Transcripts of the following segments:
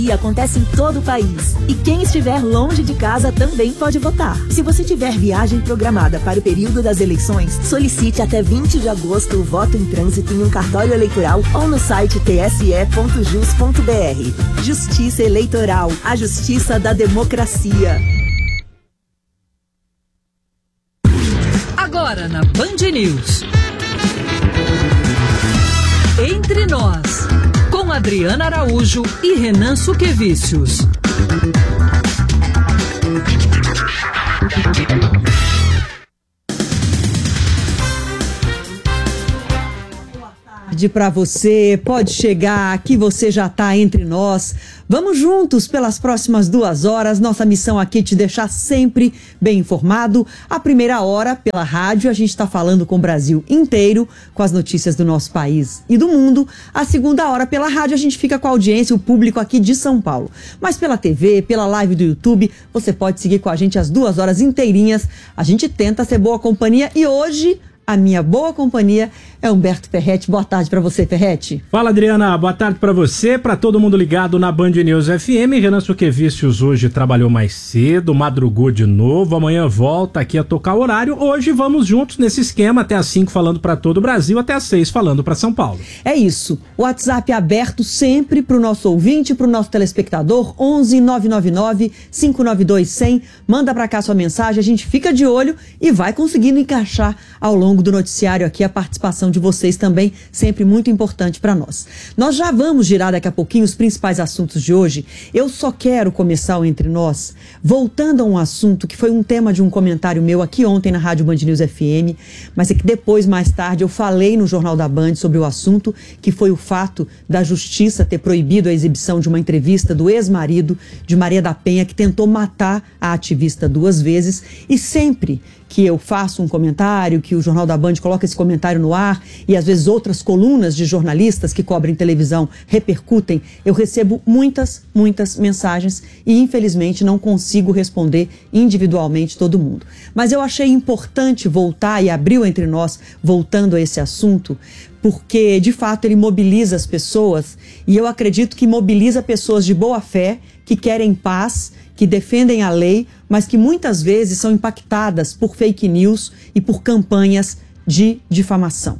E acontece em todo o país. E quem estiver longe de casa também pode votar. Se você tiver viagem programada para o período das eleições, solicite até 20 de agosto o voto em trânsito em um cartório eleitoral ou no site tse.jus.br. Justiça Eleitoral, a justiça da democracia. Agora na Band News. Entre Nós, com Adriana Araújo e Renan Suquevicius. Para você, pode chegar, aqui você já está entre nós. Vamos juntos pelas próximas 2 horas. Nossa missão aqui é te deixar sempre bem informado. A primeira hora, pela rádio, a gente está falando com o Brasil inteiro, com as notícias do nosso país e do mundo. A segunda hora, pela rádio, a gente fica com a audiência, o público aqui de São Paulo. Mas pela TV, pela live do YouTube, você pode seguir com a gente as 2 horas inteirinhas. A gente tenta ser boa companhia e hoje a minha boa companhia é Humberto Ferretti. Boa tarde para você, Ferretti. Fala, Adriana. Boa tarde para você, para todo mundo ligado na Band News FM. Renan Suquevicius hoje trabalhou mais cedo, madrugou de novo. Amanhã volta aqui a tocar o horário. Hoje vamos juntos nesse esquema, até às 5 falando para todo o Brasil, até às 6 falando para São Paulo. É isso. O WhatsApp é aberto sempre para o nosso ouvinte, para o nosso telespectador. 11 999 592 100. Manda para cá sua mensagem, a gente fica de olho e vai conseguindo encaixar ao longo do noticiário aqui a participação de vocês também, sempre muito importante para nós. Nós já vamos girar daqui a pouquinho os principais assuntos de hoje. Eu só quero começar o Entre Nós voltando a um assunto que foi um tema de um comentário meu aqui ontem na Rádio Band News FM, mas é que depois, mais tarde, eu falei no Jornal da Band sobre o assunto, que foi o fato da Justiça ter proibido a exibição de uma entrevista do ex-marido de Maria da Penha, que tentou matar a ativista 2 vezes, e sempre que eu faço um comentário, que o Jornal da Band coloca esse comentário no ar e às vezes outras colunas de jornalistas que cobrem televisão repercutem, eu recebo muitas mensagens e infelizmente não consigo responder individualmente todo mundo. Mas eu achei importante voltar e abrir o Entre Nós voltando a esse assunto, porque de fato ele mobiliza as pessoas e eu acredito que mobiliza pessoas de boa fé, que querem paz, que defendem a lei, mas que muitas vezes são impactadas por fake news e por campanhas de difamação.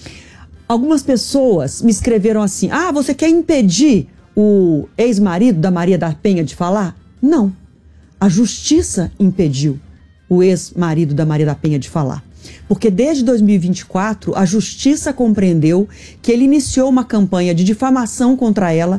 Algumas pessoas me escreveram assim: ah, você quer impedir o ex-marido da Maria da Penha de falar? Não. A Justiça impediu o ex-marido da Maria da Penha de falar. Porque desde 2024, a Justiça compreendeu que ele iniciou uma campanha de difamação contra ela,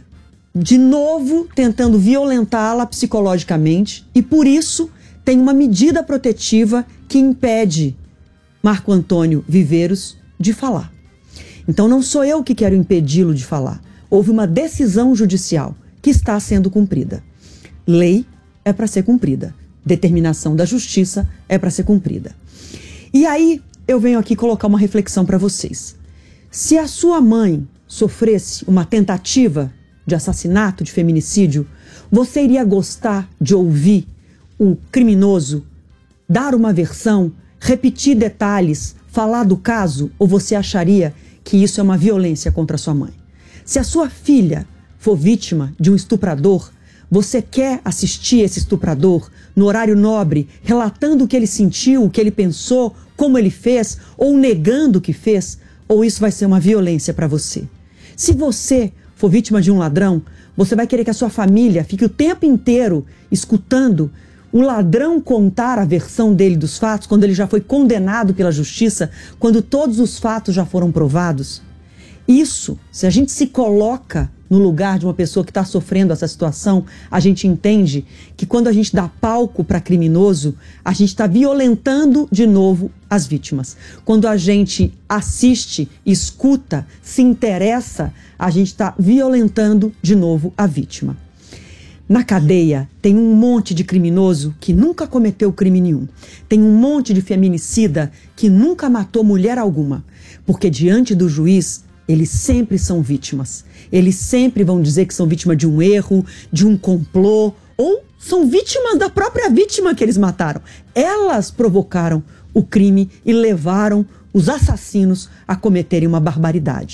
de novo tentando violentá-la psicologicamente, e por isso tem uma medida protetiva que impede Marco Antônio Viveiros de falar. Então não sou eu que quero impedi-lo de falar. Houve uma decisão judicial que está sendo cumprida. Lei é para ser cumprida. Determinação da Justiça é para ser cumprida. E aí eu venho aqui colocar uma reflexão para vocês. Se a sua mãe sofresse uma tentativa de assassinato, de feminicídio, você iria gostar de ouvir o criminoso dar uma versão, repetir detalhes, falar do caso, ou você acharia que isso é uma violência contra a sua mãe? Se a sua filha for vítima de um estuprador, você quer assistir esse estuprador no horário nobre, relatando o que ele sentiu, o que ele pensou, como ele fez, ou negando o que fez? Ou isso vai ser uma violência para você? Se você for vítima de um ladrão, você vai querer que a sua família fique o tempo inteiro escutando o ladrão contar a versão dele dos fatos, quando ele já foi condenado pela Justiça, quando todos os fatos já foram provados? Isso, se a gente se coloca no lugar de uma pessoa que está sofrendo essa situação, a gente entende que quando a gente dá palco para criminoso, a gente está violentando de novo as vítimas. Quando a gente assiste, escuta, se interessa, a gente está violentando de novo a vítima. Na cadeia tem um monte de criminoso que nunca cometeu crime nenhum. Tem um monte de feminicida que nunca matou mulher alguma. Porque diante do juiz, eles sempre são vítimas. Eles sempre vão dizer que são vítimas de um erro, de um complô, ou são vítimas da própria vítima que eles mataram. Elas provocaram o crime e levaram os assassinos a cometerem uma barbaridade.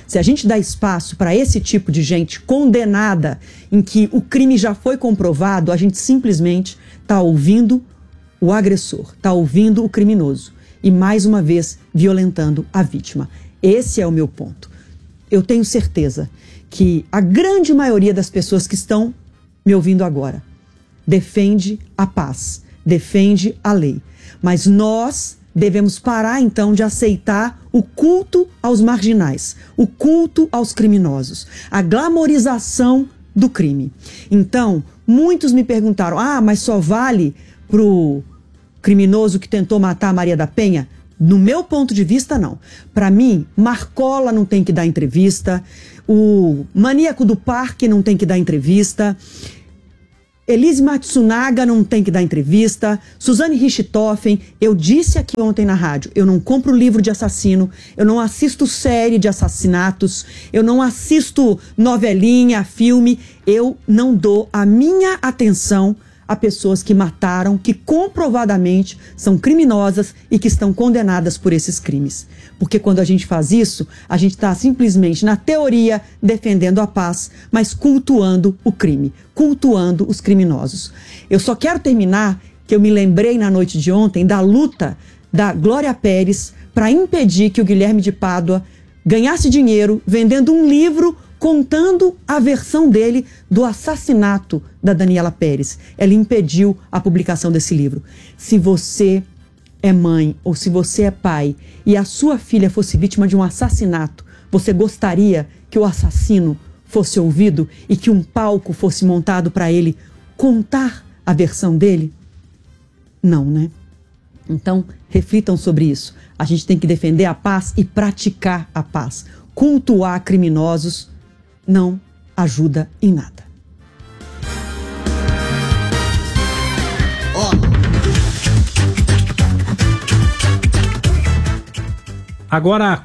Se a gente dá espaço para esse tipo de gente condenada, em que o crime já foi comprovado, a gente simplesmente está ouvindo o agressor, está ouvindo o criminoso e, mais uma vez, violentando a vítima. Esse é o meu ponto. Eu tenho certeza que a grande maioria das pessoas que estão me ouvindo agora defende a paz, defende a lei. Mas nós devemos parar, então, de aceitar o culto aos marginais, o culto aos criminosos, a glamorização do crime. Então, muitos me perguntaram, mas só vale pro criminoso que tentou matar a Maria da Penha? No meu ponto de vista, não. Para mim, Marcola não tem que dar entrevista, o maníaco do parque não tem que dar entrevista, Elise Matsunaga não tem que dar entrevista, Suzane Richthofen, eu disse aqui ontem na rádio, eu não compro livro de assassino, eu não assisto série de assassinatos, eu não assisto novelinha, filme, eu não dou a minha atenção a pessoas que mataram, que comprovadamente são criminosas e que estão condenadas por esses crimes. Porque quando a gente faz isso, a gente está simplesmente, na teoria, defendendo a paz, mas cultuando o crime, cultuando os criminosos. Eu só quero terminar que eu me lembrei na noite de ontem da luta da Glória Pérez para impedir que o Guilherme de Pádua ganhasse dinheiro vendendo um livro contando a versão dele do assassinato da Daniela Pérez. Ela impediu a publicação desse livro. Se você é mãe ou se você é pai e a sua filha fosse vítima de um assassinato, você gostaria que o assassino fosse ouvido e que um palco fosse montado para ele contar a versão dele? Não, né? Então, reflitam sobre isso. A gente tem que defender a paz e praticar a paz. Cultuar criminosos não ajuda em nada. Agora,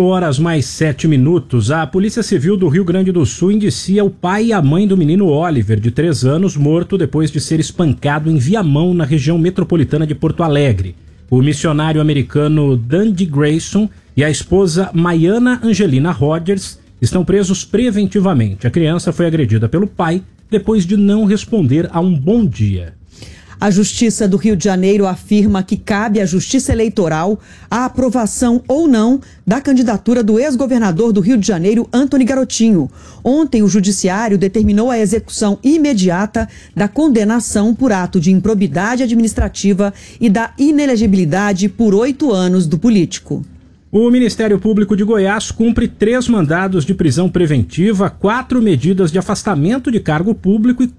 4h mais 7, a Polícia Civil do Rio Grande do Sul indicia o pai e a mãe do menino Oliver, de 3 anos, morto depois de ser espancado em Viamão, na região metropolitana de Porto Alegre. O missionário americano Dandy Grayson e a esposa Maiana Angelina Rogers estão presos preventivamente. A criança foi agredida pelo pai depois de não responder a um bom dia. A Justiça do Rio de Janeiro afirma que cabe à Justiça Eleitoral a aprovação ou não da candidatura do ex-governador do Rio de Janeiro, Antony Garotinho. Ontem, o Judiciário determinou a execução imediata da condenação por ato de improbidade administrativa e da inelegibilidade por 8 anos do político. O Ministério Público de Goiás cumpre 3 mandados de prisão preventiva, 4 medidas de afastamento de cargo público e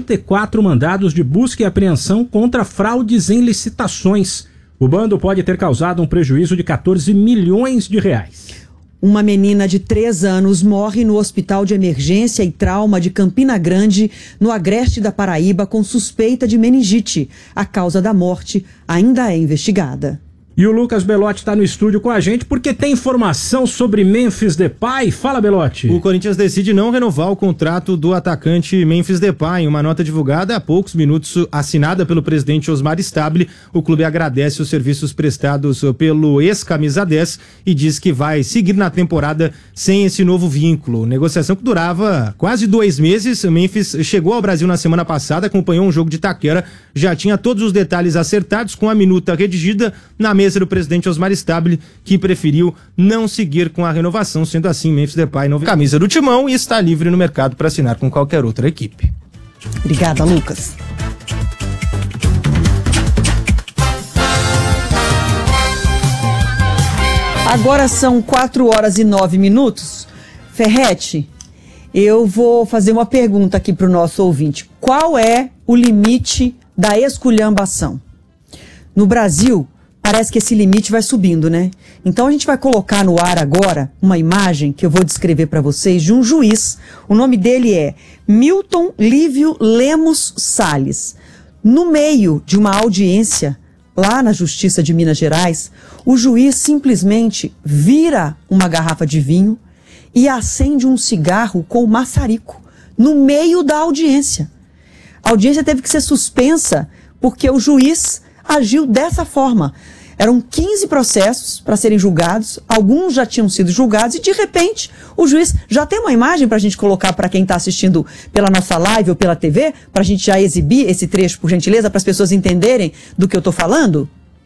44 mandados de busca e apreensão contra fraudes em licitações. O bando pode ter causado um prejuízo de 14 milhões de reais. Uma menina de 3 anos morre no Hospital de Emergência e Trauma de Campina Grande, no agreste da Paraíba, com suspeita de meningite. A causa da morte ainda é investigada. E o Lucas Belotti está no estúdio com a gente porque tem informação sobre Memphis Depay. Fala, Belotti. O Corinthians decide não renovar o contrato do atacante Memphis Depay. Em uma nota divulgada há poucos minutos, assinada pelo presidente Osmar Stabile, o clube agradece os serviços prestados pelo ex-camisa 10 e diz que vai seguir na temporada sem esse novo vínculo. Negociação que durava quase 2 meses. O Memphis chegou ao Brasil na semana passada, acompanhou um jogo de Itaquera, já tinha todos os detalhes acertados, com a minuta redigida na mesa do presidente Osmar Stabile, que preferiu não seguir com a renovação. Sendo assim, Memphis Depay não camisa do Timão e está livre no mercado para assinar com qualquer outra equipe. Obrigada, Lucas. Agora são 4h09. Ferrete, eu vou fazer uma pergunta aqui para o nosso ouvinte. Qual é o limite da esculhambação? No Brasil, parece que esse limite vai subindo, né? Então a gente vai colocar no ar agora uma imagem que eu vou descrever para vocês de um juiz. O nome dele é Milton Lívio Lemos Salles. No meio de uma audiência lá na Justiça de Minas Gerais, o juiz simplesmente vira uma garrafa de vinho e acende um cigarro com maçarico no meio da audiência. A audiência teve que ser suspensa porque o juiz agiu dessa forma. Eram 15 processos para serem julgados, alguns já tinham sido julgados e, de repente, o juiz já tem uma imagem para a gente colocar para quem está assistindo pela nossa live ou pela TV, para a gente já exibir esse trecho, por gentileza, para as pessoas entenderem do que eu estou falando?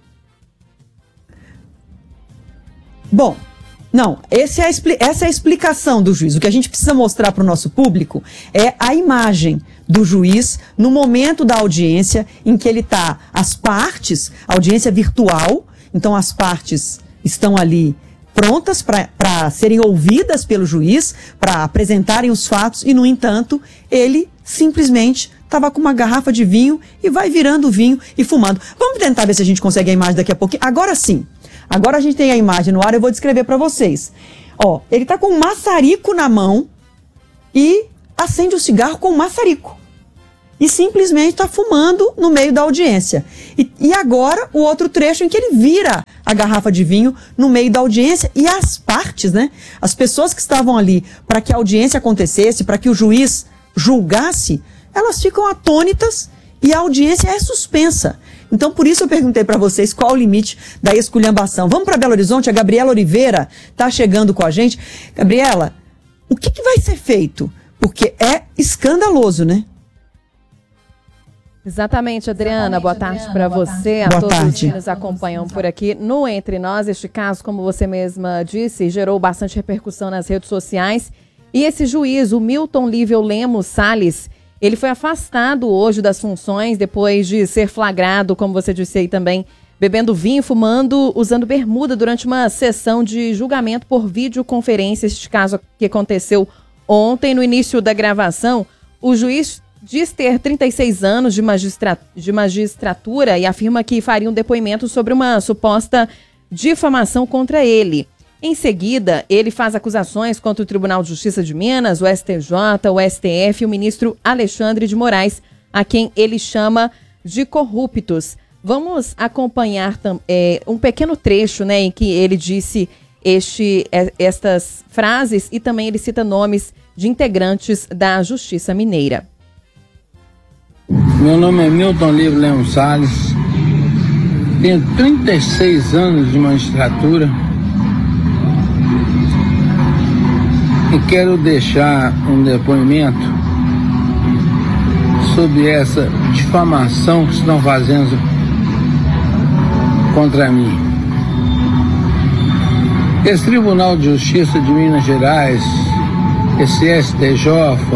Bom, não, essa é a explicação do juiz. O que a gente precisa mostrar para o nosso público é a imagem do juiz no momento da audiência em que ele está, as partes, audiência virtual, então as partes estão ali prontas para serem ouvidas pelo juiz, para apresentarem os fatos e, no entanto, ele simplesmente estava com uma garrafa de vinho e vai virando o vinho e fumando. Vamos tentar ver se a gente consegue a imagem daqui a pouquinho. Agora sim. Agora a gente tem a imagem no ar, eu vou descrever para vocês. Ó, ele tá com um maçarico na mão e acende o cigarro com um maçarico. E simplesmente está fumando no meio da audiência. E agora o outro trecho em que ele vira a garrafa de vinho no meio da audiência e as partes, né? As pessoas que estavam ali para que a audiência acontecesse, para que o juiz julgasse, elas ficam atônitas e a audiência é suspensa. Então, por isso eu perguntei para vocês qual o limite da esculhambação. Vamos para Belo Horizonte, a Gabriela Oliveira está chegando com a gente. Gabriela, o que vai ser feito? Porque é escandaloso, né? Exatamente, Adriana. Boa tarde para você, a todos que nos acompanham por aqui no Entre Nós. Este caso, como você mesma disse, gerou bastante repercussão nas redes sociais. E esse juiz, o Milton Lívio Lemos Salles, ele foi afastado hoje das funções depois de ser flagrado, como você disse aí também, bebendo vinho, fumando, usando bermuda durante uma sessão de julgamento por videoconferência. Este caso que aconteceu ontem, no início da gravação, o juiz diz ter 36 anos de magistratura e afirma que faria um depoimento sobre uma suposta difamação contra ele. Em seguida, ele faz acusações contra o Tribunal de Justiça de Minas, o STJ, o STF e o ministro Alexandre de Moraes, a quem ele chama de corruptos. Vamos acompanhar um pequeno trecho, né, em que ele disse estas frases e também ele cita nomes de integrantes da Justiça Mineira. Meu nome é Milton Lívio Lemos Salles, tenho 36 anos de magistratura e quero deixar um depoimento sobre essa difamação que estão fazendo contra mim. Esse Tribunal de Justiça de Minas Gerais, esse STJ,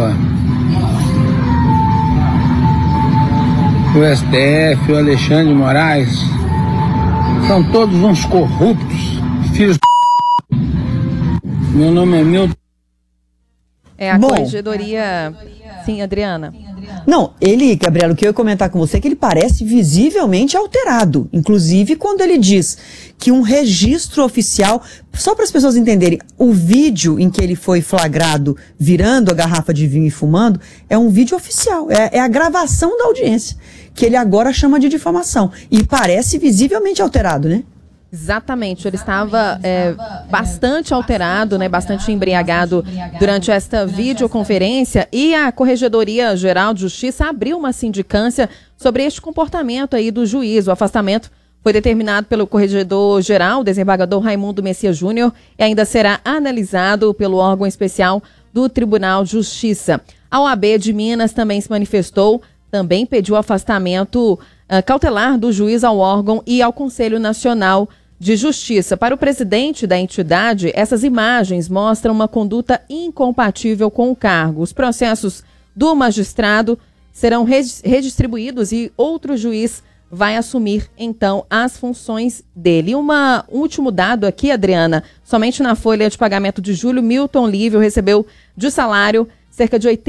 o STF, o Alexandre de Moraes, são todos uns corruptos, filhos de... Meu nome é Milton. É a corregedoria... Sim, Adriana. Não, ele, Gabriela, o que eu ia comentar com você é que ele parece visivelmente alterado. Inclusive, quando ele diz que um registro oficial, só para as pessoas entenderem, o vídeo em que ele foi flagrado virando a garrafa de vinho e fumando, é um vídeo oficial, é a gravação da audiência, que ele agora chama de difamação. E parece visivelmente alterado, né? Exatamente, ele estava bastante alterado, né, bastante embriagado durante esta videoconferência e a Corregedoria Geral de Justiça abriu uma sindicância sobre este comportamento aí do juiz. O afastamento foi determinado pelo Corregedor-Geral, o desembargador Raimundo Messias Júnior, e ainda será analisado pelo órgão especial do Tribunal de Justiça. A OAB de Minas também se manifestou, também pediu afastamento cautelar do juiz ao órgão e ao Conselho Nacional de Justiça. Para o presidente da entidade, essas imagens mostram uma conduta incompatível com o cargo. Os processos do magistrado serão redistribuídos e outro juiz vai assumir, então, as funções dele. Um último dado aqui, Adriana, somente na folha de pagamento de julho, Milton Lívio recebeu de salário cerca de R$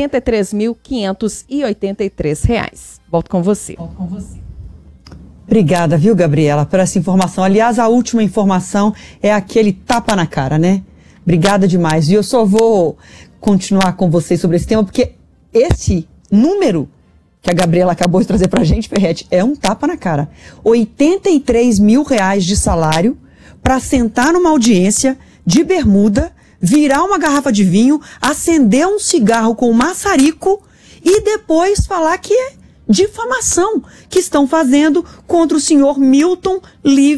83.583. Volto com você. Obrigada, viu, Gabriela, por essa informação. Aliás, a última informação é aquele tapa na cara, né? Obrigada demais. E eu só vou continuar com vocês sobre esse tema, porque esse número que a Gabriela acabou de trazer pra gente, Ferretti, é um tapa na cara. R$83 mil de salário para sentar numa audiência de bermuda, virar uma garrafa de vinho, acender um cigarro com um maçarico e depois falar que é difamação que estão fazendo contra o senhor Milton Lívio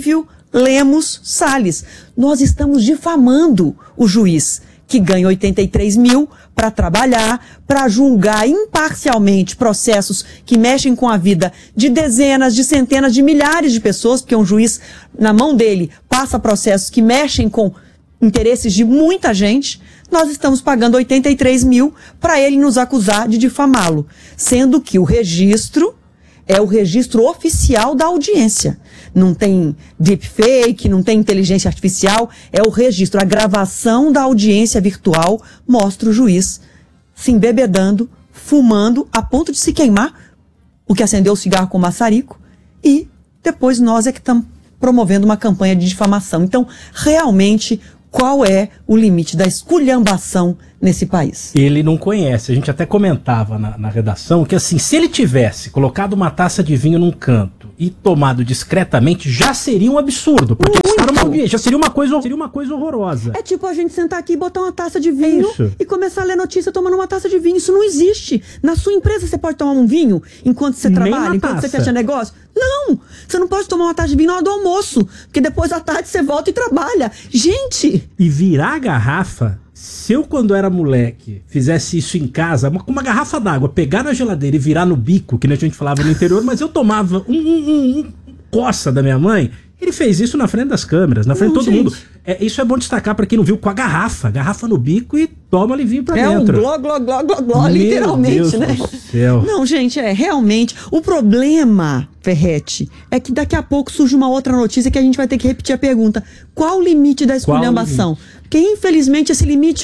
Lemos Salles. Nós estamos difamando o juiz que ganha 83 mil para trabalhar, para julgar imparcialmente processos que mexem com a vida de dezenas, de centenas, de milhares de pessoas, porque um juiz, na mão dele, passa processos que mexem com interesses de muita gente. Nós estamos pagando 83 mil para ele nos acusar de difamá-lo, sendo que o registro é o registro oficial da audiência. Não tem deepfake, não tem inteligência artificial, é o registro. A gravação da audiência virtual mostra o juiz se embebedando, fumando, a ponto de se queimar, o que acendeu o cigarro com maçarico, e depois nós é que estamos promovendo uma campanha de difamação. Então, realmente, qual é o limite da esculhambação nesse país? Ele não conhece. A gente até comentava na redação que, assim, se ele tivesse colocado uma taça de vinho num canto e tomado discretamente, já seria um absurdo. Porque já seria uma coisa horrorosa. É tipo a gente sentar aqui e botar uma taça de vinho e começar a ler notícia tomando uma taça de vinho. Isso não existe. Na sua empresa você pode tomar um vinho enquanto você trabalha, enquanto você fecha negócio? Não! Você não pode tomar uma taça de vinho na hora do almoço, porque depois à tarde você volta e trabalha. Gente! E virar a garrafa, se eu quando era moleque fizesse isso em casa, com uma garrafa d'água, pegar na geladeira e virar no bico, que a gente falava no interior, mas eu tomava um coça da minha mãe. Ele fez isso na frente das câmeras, na frente de todo mundo. Isso é bom destacar para quem não viu, com a garrafa no bico e toma ali vinho pra dentro. É um gló, literalmente, né? Deus do céu. Não, gente, realmente. O problema, Ferretti, é que daqui a pouco surge uma outra notícia que a gente vai ter que repetir a pergunta. Qual o limite da esculhambação? Porque, infelizmente, esse limite,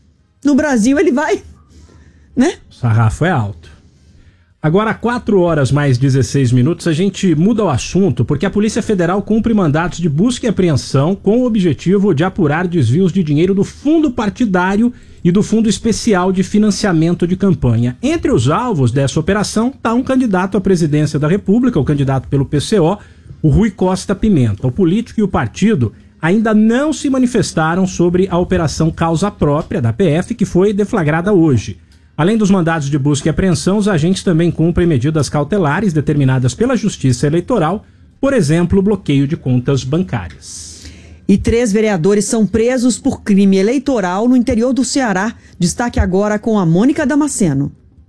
no Brasil, ele vai, né? O sarrafo é alto. Agora, 4 horas mais 16 minutos, a gente muda o assunto porque a Polícia Federal cumpre mandatos de busca e apreensão com o objetivo de apurar desvios de dinheiro do fundo partidário e do Fundo Especial de Financiamento de Campanha. Entre os alvos dessa operação está um candidato à presidência da República, o candidato pelo PCO, o Rui Costa Pimenta. O político e o partido ainda não se manifestaram sobre a operação Causa Própria da PF, que foi deflagrada hoje. Além dos mandados de busca e apreensão, os agentes também cumprem medidas cautelares determinadas pela Justiça Eleitoral, por exemplo, o bloqueio de contas bancárias. E 3 vereadores são presos por crime eleitoral no interior do Ceará. Destaque agora com a Mônica Damasceno.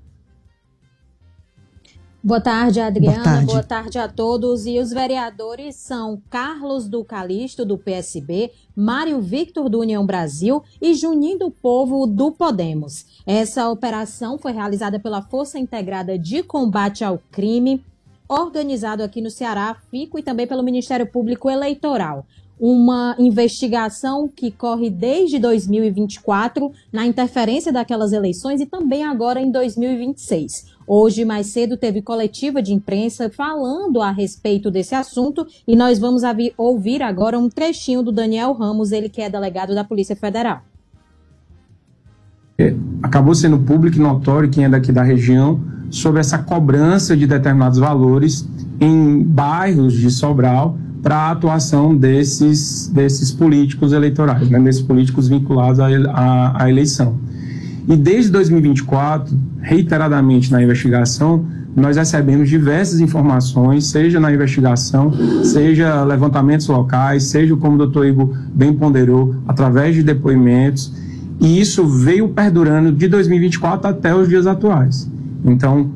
Boa tarde, Adriana. Boa tarde a todos. E os vereadores são Carlos do Calixto, do PSB, Mário Victor, do União Brasil e Juninho do Povo, do Podemos. Essa operação foi realizada pela Força Integrada de Combate ao Crime, organizado aqui no Ceará, FICO, e também pelo Ministério Público Eleitoral. Uma investigação que corre desde 2024 na interferência daquelas eleições e também agora em 2026. Hoje, mais cedo, teve coletiva de imprensa falando a respeito desse assunto e nós vamos ouvir agora um trechinho do Daniel Ramos, ele que é delegado da Polícia Federal. Acabou sendo público e notório, quem é daqui da região, sobre essa cobrança de determinados valores em bairros de Sobral para a atuação desses políticos eleitorais, né, desses políticos vinculados à eleição. E desde 2024, reiteradamente na investigação, nós recebemos diversas informações, seja na investigação, seja levantamentos locais, seja como o doutor Igor bem ponderou, através de depoimentos, e isso veio perdurando de 2024 até os dias atuais. Então,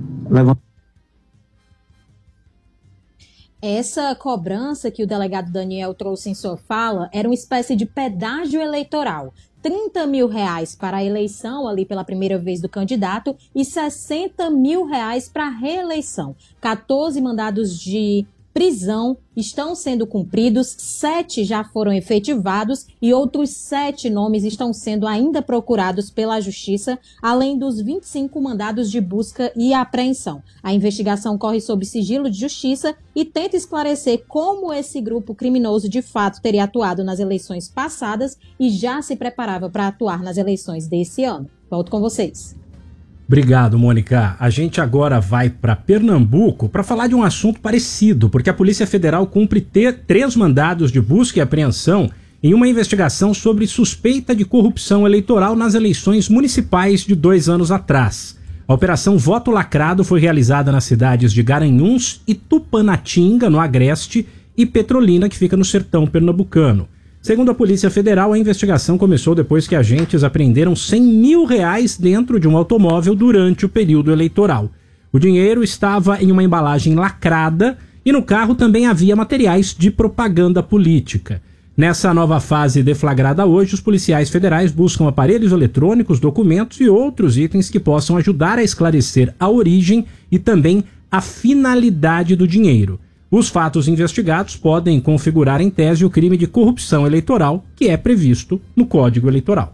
Essa cobrança que o delegado Daniel trouxe em sua fala era uma espécie de pedágio eleitoral. R$30 mil para a eleição ali pela primeira vez do candidato e R$60 mil para a reeleição. 14 mandados de prisão estão sendo cumpridos, 7 já foram efetivados e outros 7 nomes estão sendo ainda procurados pela Justiça, além dos 25 mandados de busca e apreensão. A investigação corre sob sigilo de justiça e tenta esclarecer como esse grupo criminoso de fato teria atuado nas eleições passadas e já se preparava para atuar nas eleições desse ano. Volto com vocês. Obrigado, Mônica. A gente agora vai para Pernambuco para falar de um assunto parecido, porque a Polícia Federal cumpre 3 mandados de busca e apreensão em uma investigação sobre suspeita de corrupção eleitoral nas eleições municipais de 2 anos atrás. A Operação Voto Lacrado foi realizada nas cidades de Garanhuns e Tupanatinga, no Agreste, e Petrolina, que fica no sertão pernambucano. Segundo a Polícia Federal, a investigação começou depois que agentes apreenderam R$100 mil dentro de um automóvel durante o período eleitoral. O dinheiro estava em uma embalagem lacrada e no carro também havia materiais de propaganda política. Nessa nova fase deflagrada hoje, os policiais federais buscam aparelhos eletrônicos, documentos e outros itens que possam ajudar a esclarecer a origem e também a finalidade do dinheiro. Os fatos investigados podem configurar em tese o crime de corrupção eleitoral, que é previsto no Código Eleitoral.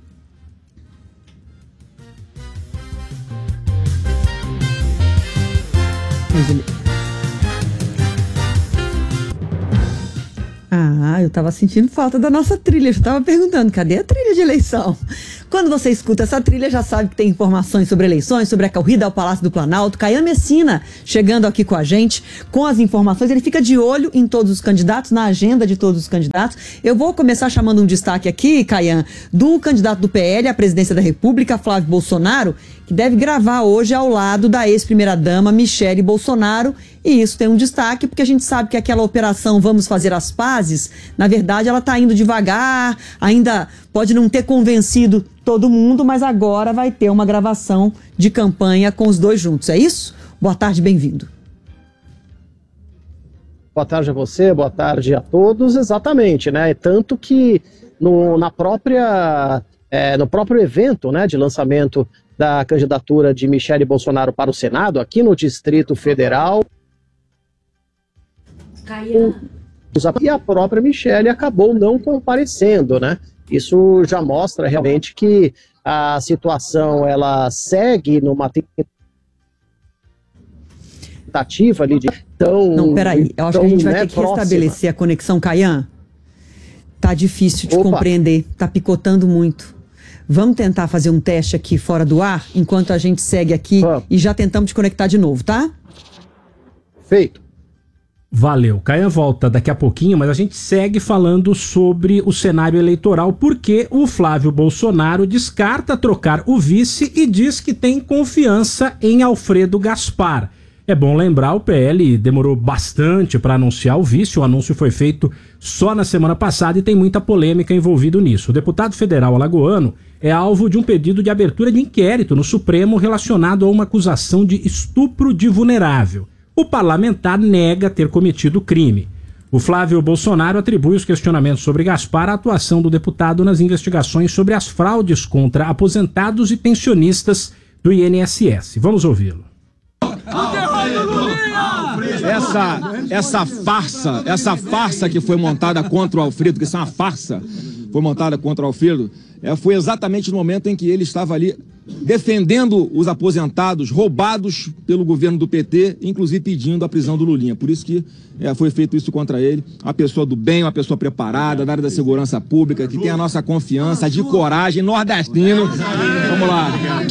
Eu tava sentindo falta da nossa trilha. Eu tava perguntando, cadê a trilha de eleição? Quando você escuta essa trilha, já sabe que tem informações sobre eleições, sobre a corrida ao Palácio do Planalto. Caian Messina chegando aqui com a gente, com as informações. Ele fica de olho em todos os candidatos, na agenda de todos os candidatos. Eu vou começar chamando um destaque aqui, Caian, do candidato do PL à presidência da República, Flávio Bolsonaro, que deve gravar hoje ao lado da ex-primeira-dama Michele Bolsonaro. E isso tem um destaque, porque a gente sabe que aquela operação Vamos Fazer as Pazes, na verdade, ela está indo devagar, ainda pode não ter convencido todo mundo, mas agora vai ter uma gravação de campanha com os dois juntos, é isso? Boa tarde, bem-vindo. Boa tarde a você, boa tarde a todos, exatamente, né? Tanto que no próprio evento, né, de lançamento da candidatura de Michele Bolsonaro para o Senado, aqui no Distrito Federal, e a própria Michele acabou não comparecendo, né? Isso já mostra realmente que a situação ela segue numa tentativa ali de tão... Não, peraí, eu acho que a gente vai ter que restabelecer a conexão, Caian. Tá difícil de compreender, tá picotando muito. Vamos tentar fazer um teste aqui fora do ar, enquanto a gente segue aqui e já tentamos te conectar de novo, tá? Feito. Valeu. Caian volta daqui a pouquinho, mas a gente segue falando sobre o cenário eleitoral, porque o Flávio Bolsonaro descarta trocar o vice e diz que tem confiança em Alfredo Gaspar. É bom lembrar, o PL demorou bastante para anunciar o vice, o anúncio foi feito só na semana passada e tem muita polêmica envolvida nisso. O deputado federal alagoano é alvo de um pedido de abertura de inquérito no Supremo relacionado a uma acusação de estupro de vulnerável. O parlamentar nega ter cometido o crime. O Flávio Bolsonaro atribui os questionamentos sobre Gaspar à atuação do deputado nas investigações sobre as fraudes contra aposentados e pensionistas do INSS. Vamos ouvi-lo. Essa farsa que foi montada contra o Alfredo, que isso é uma farsa, foi montada contra o Alfredo, foi exatamente no momento em que ele estava ali defendendo os aposentados roubados pelo governo do PT, inclusive pedindo a prisão do Lulinha. Por isso que foi feito isso contra ele. Uma pessoa do bem, uma pessoa preparada, da área da segurança pública, que tem a nossa confiança, de coragem, nordestino. Vamos lá.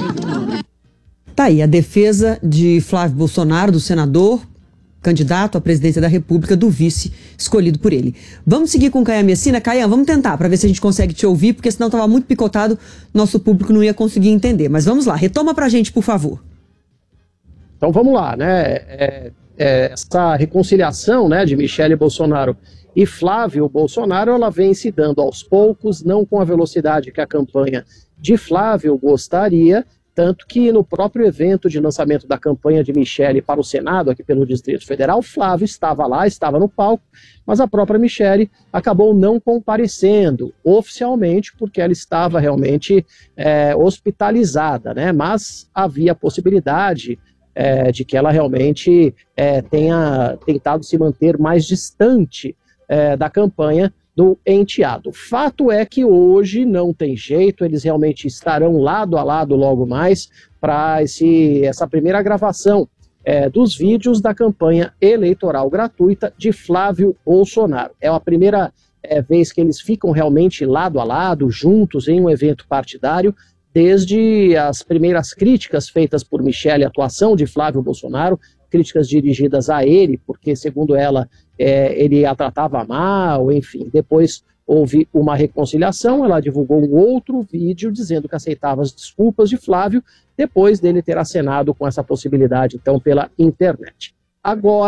Tá aí a defesa de Flávio Bolsonaro, do senador, candidato à presidência da República, do vice escolhido por ele. Vamos seguir com o Caian Messina. Caian, vamos tentar para ver se a gente consegue te ouvir, porque senão estava muito picotado, nosso público não ia conseguir entender. Mas vamos lá, retoma para a gente, por favor. Então vamos lá, né? Essa reconciliação, né, de Michele Bolsonaro e Flávio Bolsonaro, ela vem se dando aos poucos, não com a velocidade que a campanha de Flávio gostaria, tanto que no próprio evento de lançamento da campanha de Michele para o Senado, aqui pelo Distrito Federal, Flávio estava lá, estava no palco, mas a própria Michele acabou não comparecendo oficialmente, porque ela estava realmente hospitalizada, né? Mas havia a possibilidade de que ela realmente tenha tentado se manter mais distante da campanha do enteado. Fato é que hoje não tem jeito, eles realmente estarão lado a lado logo mais para essa primeira gravação dos vídeos da campanha eleitoral gratuita de Flávio Bolsonaro. É a primeira vez que eles ficam realmente lado a lado, juntos em um evento partidário, desde as primeiras críticas feitas por Michele à atuação de Flávio Bolsonaro, críticas dirigidas a ele, porque, segundo ela, ele a tratava mal, enfim. Depois houve uma reconciliação, ela divulgou um outro vídeo dizendo que aceitava as desculpas de Flávio, depois dele ter acenado com essa possibilidade, então, pela internet. Agora,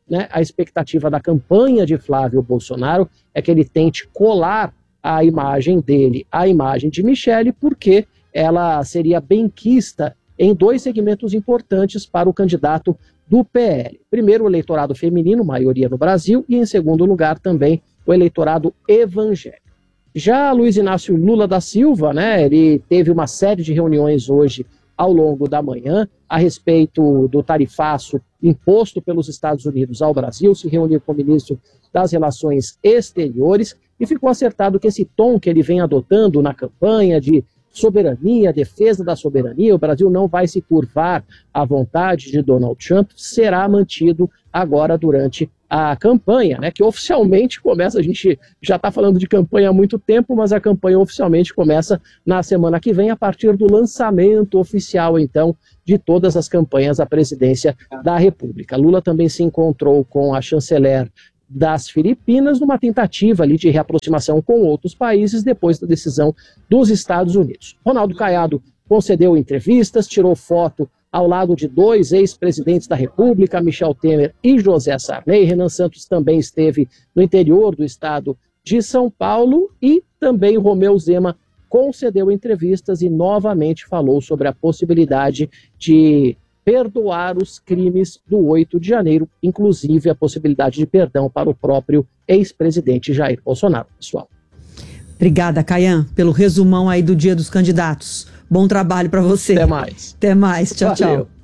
né, a expectativa da campanha de Flávio Bolsonaro é que ele tente colar a imagem dele à imagem de Michele, porque ela seria benquista em 2 segmentos importantes para o candidato do PL. Primeiro, o eleitorado feminino, maioria no Brasil, e em segundo lugar também o eleitorado evangélico. Já Luiz Inácio Lula da Silva, né, ele teve uma série de reuniões hoje ao longo da manhã a respeito do tarifaço imposto pelos Estados Unidos ao Brasil, se reuniu com o ministro das Relações Exteriores e ficou acertado que esse tom que ele vem adotando na campanha de soberania, defesa da soberania, o Brasil não vai se curvar à vontade de Donald Trump, será mantido agora durante a campanha, né, que oficialmente começa, a gente já está falando de campanha há muito tempo, mas a campanha oficialmente começa na semana que vem, a partir do lançamento oficial, então, de todas as campanhas à presidência da República. Lula também se encontrou com a chanceler das Filipinas numa tentativa ali de reaproximação com outros países depois da decisão dos Estados Unidos. Ronaldo Caiado concedeu entrevistas, tirou foto ao lado de 2 ex-presidentes da República, Michel Temer e José Sarney. Renan Santos também esteve no interior do estado de São Paulo e também Romeu Zema concedeu entrevistas e novamente falou sobre a possibilidade de perdoar os crimes do 8 de janeiro, inclusive a possibilidade de perdão para o próprio ex-presidente Jair Bolsonaro. Pessoal. Obrigada, Caian, pelo resumão aí do Dia dos Candidatos. Bom trabalho para você. Até mais. Até mais. Tchau, tchau.